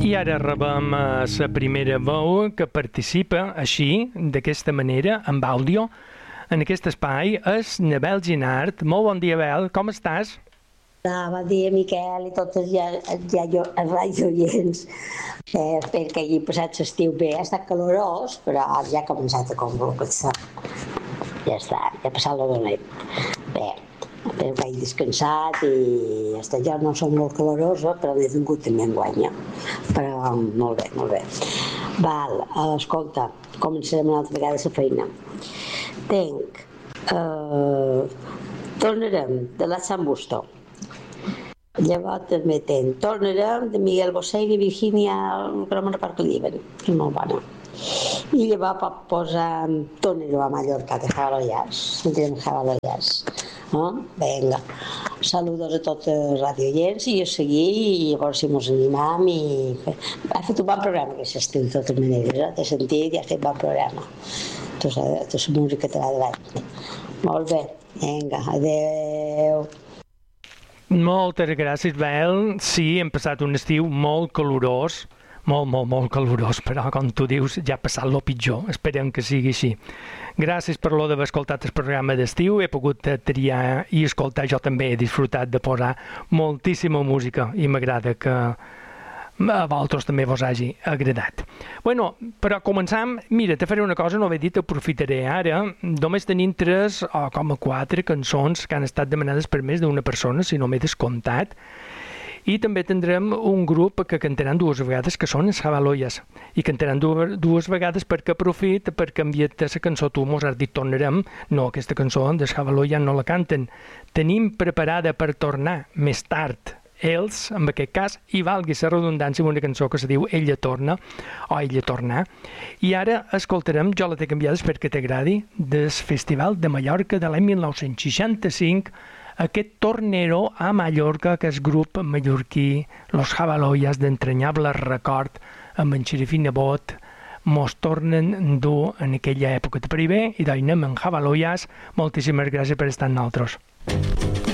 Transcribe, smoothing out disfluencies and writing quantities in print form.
I ara rebem la primera veu que participa així, d'aquesta manera, amb àudio, en aquest espai, és Nabel Ginart. Molt bon dia, Bel, com estàs? Bon dia, Miquel, i tots els radioients. Espero que hagi passat l'estiu bé. Ha estat calorós, però ja ha començat a convocar-se. Ja està, ja ha passat la donet. Bé, espero que hagi descansat i els dies no són molt calorosos, però n'he tingut també enguany. Però molt bé, molt bé. Val, escolta, començarem una altra vegada la feina. Tornarem de la Sant Busto. Llavors també Tornarem de Miguel Bosé i Virginia, que no me'n recordo que diuen, que és molt bona. I llavors pot posar Tornarem a Mallorca, de Javaloyas, sentirem Javaloyas. Vinga, saludos a tots els radioients i a seguir, i llavors si mos animam i... Ha fet un bon programa aquest estiu, de totes maneres, t'he sentit i ha fet bon programa. Tota la música te l'ha de. Molt bé, vinga, adeu. Moltes gràcies, Bel. Sí, hem passat un estiu molt calorós, molt calorós, però com tu dius ja ha passat lo pitjor, esperem que sigui així. Gràcies per lo d'haver escoltat el programa d'estiu, he pogut triar i escoltar, jo també he disfrutat de posar moltíssima música i m'agrada que a vosaltres també vos hagi agradat. Bueno, però començam, mira, te faré una cosa, no ho he dit, aprofitaré ara, només tenim 3 o com a 4 cançons que han estat demanades per més d'una persona, si no m'he descomptat, i també tindrem un grup que cantaran 2 vegades, que són els Javaloyas, i cantaran 2 vegades perquè aprofit, perquè enviat la cançó tu mos has dit Tornarem, no, aquesta cançó dels Javaloyas no la canten, tenim preparada per tornar més tard, ells, en aquest cas, i valgui la redundància amb una cançó que se diu Ella torna, o Ella tornar, i ara escoltarem, jo la t'he canviada perquè t'agradi, del Festival de Mallorca de l'any 1965, aquest Tornero a Mallorca, que és grup mallorquí, Los Javaloyas, d'entranyable record, amb en Xerifí Nebot, mos tornen dur en aquella època de primer, i d'anem en Javaloyas. Moltíssimes gràcies per estar amb nosaltres.